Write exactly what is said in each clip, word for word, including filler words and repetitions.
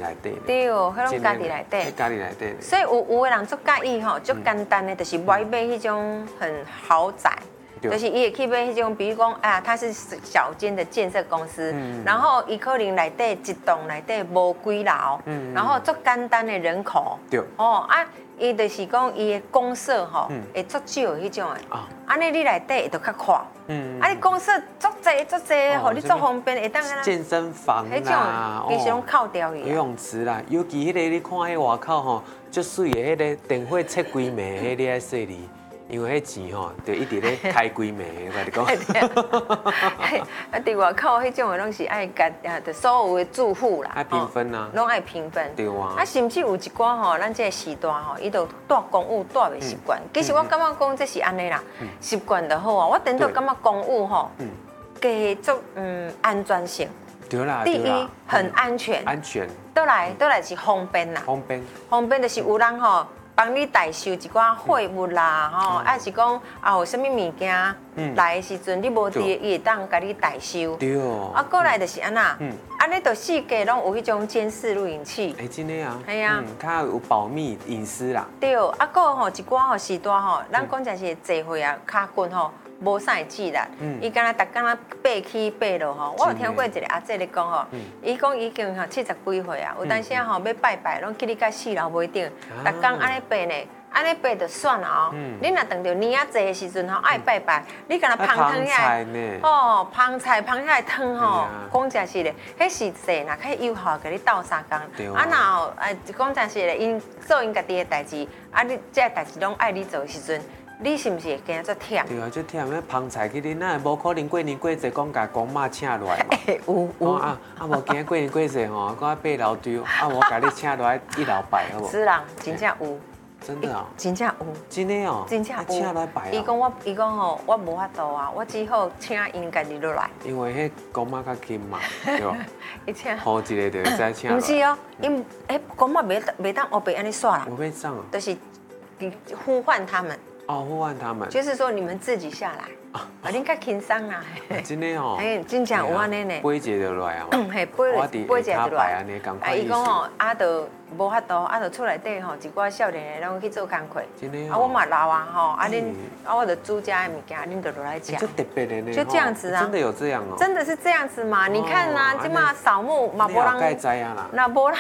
内底。 对，迄拢家己内底。 喺家己内底。 所以有有的人足介意吼，足简单的，就是买买迄种很豪宅。就是伊会去买迄种，比如讲啊，它是小间的建设公司，嗯、然后伊可能内底一栋内底无几楼，嗯、然后足简单的人口， 对， 哦啊，伊就是讲伊的公社吼，会足少迄种的，啊，安尼你内底会着较快，嗯，啊你公社足济足济，互你足方便，会当安健身房啦， 迄种其实拢扣掉去。 游泳池啦，尤其迄个你看迄外口吼，足水的迄个电火切几暝，迄你爱说哩。因为迄钱吼，就一直咧开几暝，我跟你讲。 啊，伫外口迄种的拢是爱家啊，就所有的住户啦， 爱平分啊， 拢爱平分。 对啊。 啊，甚至有一寡吼，咱这个时代吼，伊就住公寓住袂习惯。其实我感觉讲这是安尼啦，习惯就好啊。我顶多感觉公寓吼，给足嗯安全性。 对啦， 第一很安全。 安全。 倒来倒来是方便啦。 方便。 方便就是有人吼。帮你代收一寡货物啦，吼，啊是讲啊有啥物物件来的时阵，你无伫，伊会当甲你代收。 对哦。 啊，过来就是安那，安尼就四界拢有迄种监视录影器。 哎，真的啊。 系啊。 较有保密隐私啦。 对，啊，个吼一寡吼时代吼，咱讲真是聚会啊，卡棍吼。无啥会记力，伊敢若逐工啊爬起爬落吼。我有听过一个阿姐咧讲吼，伊讲已经吼七十几岁啊，有当时啊吼要拜拜，拢叫你甲四楼尾顶，逐工安尼爬呢，安尼爬就算了哦。你若等到年啊济的时阵吼爱拜拜，你敢若捧汤下来，哦，捧菜捧下来汤吼，讲真是咧，迄是济若较有效，甲你斗三工。啊，若后哎讲真是咧，因做因家己的代志，啊你这代志拢爱你做的时阵。你是不是会惊足忝？ 对啊，足忝，那捧菜去恁，那无可能过年过节讲甲公妈请落来嘛？ 有有啊啊，无惊过年过节吼，搁八楼丢，啊我甲你请落来一楼拜好无？ 是啦，真正有。 真的啊？ 真正有。 真的哦。 真正有。 请落来拜啊？ 伊讲我，伊讲吼，我无法度啊，我只好请因家己落来。 因为迄公妈较紧嘛，对吧？ 伊请。 好一个就会使请。 不是哦，因诶公妈袂袂当黑白安尼煞啦。 我要上啊。 就是呼唤他们。 哦，呼唤他们， 就是说你们自己下来，啊，恁较轻松啦。 真的哦， 哎，真正有安尼呢。 八节就来啊， 嘿，八八节就来。啊，伊讲吼，啊，就无法度，啊，就厝内底吼，一寡少年的拢去做工课。 真的啊，我嘛老啊吼，啊恁，啊我就煮家的物件，恁就落来吃。 这特别的呢。 就这样子啊。 真的有这样哦。 真的是这样子嘛？你看呐，即马扫墓嘛，无人。 盖栽啊啦。 那无人。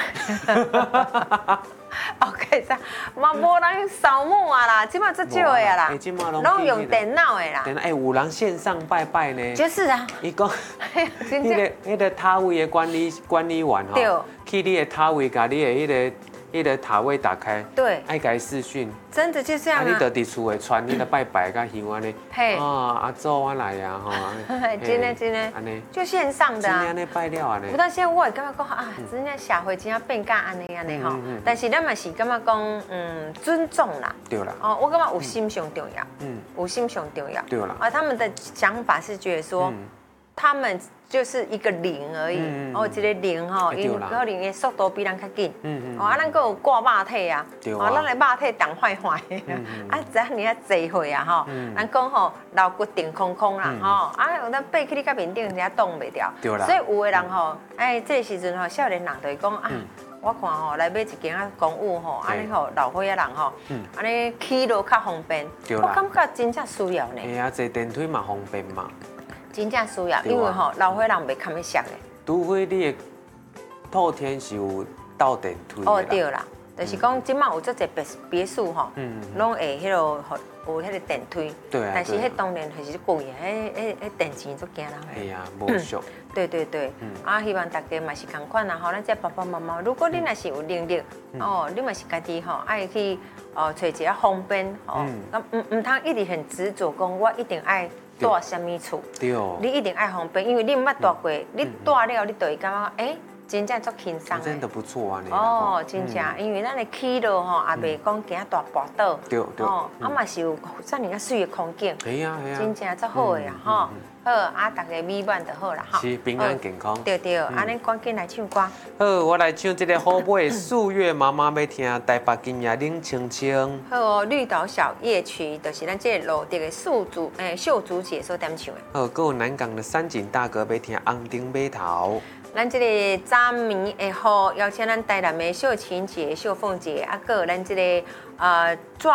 哦，可以噻，嘛无人扫墓啊啦，即马足少的啦，拢用电脑的啦。 电脑哎，有人线上拜拜呢。 就是啊。 伊讲，迄个迄个塔位的管理管理员吼，去你的塔位，甲你的迄个。迄个塔位打开， 对， 爱改视讯， 真的就这样啊！ 你得伫厝诶传你的拜拜甲香安尼，嘿，啊阿祖我来呀吼， 真的真的，安尼就线上的， 真安尼拜了安尼。 不到现在我也感觉讲啊，真正社会真正变甲安尼安尼吼，但是咱嘛是感觉讲嗯尊重啦， 对啦， 哦我感觉有心上重要，嗯，有心上重要， 对啦， 啊他们的想法是觉得说他们。就是一个零而已，哦，一个零吼，因可能的速度比咱较紧，哦，啊，咱阁有挂肉体啊，哦，咱的肉体动坏坏，啊，只要你啊坐会啊吼，咱讲吼老骨顶空空啦，吼，啊，咱爬去你甲面顶，人家动袂掉，所以有的人吼，哎，这时阵吼，少年人就会讲啊，我看吼来买一间啊公寓吼，安尼吼老岁仔人吼，安尼起落较方便，我感觉真正需要呢。 哎啊，坐电梯嘛方便嘛。真正需要，因为吼老岁人袂堪要摔的。 除非你的透天是有到电梯。 哦，对啦，就是讲即马有做者别别墅吼，拢会迄落有迄个电梯。 对啊。 但是迄当然还是贵啊，迄迄迄电钱足惊人。 系啊，无俗。 对对对，啊，希望大家嘛是同款啊，吼，咱这爸爸妈妈，如果你若是有能力，哦，你嘛是家己吼爱去哦找一个方便哦，咁唔唔通一直很执着讲，我一定爱。住什么厝？对，你一定爱方便，因为你唔捌住过，你住了你就会感觉哎，真正足轻松。 真的不错啊，你。 哦，真正，因为咱的起落吼也袂讲行大跋倒。 对对。哦， 啊嘛是有遮尔啊水的空间。 系啊系啊。 真正足好的啊，吼。好，啊，大家美满就好啦，哈。 是平安健康。 对对，安尼赶紧来唱歌。 好，我来唱这个好买四月妈妈要听台北今夜冷清清。 好哦，绿岛小夜曲就是咱这个路迪的秀竹诶秀竹姐所点唱的。 好，还有南港的三井大哥要听红顶码头。 咱这个早暝的雨，邀请咱台南的秀琴姐、秀凤姐，啊，个咱这个呃纸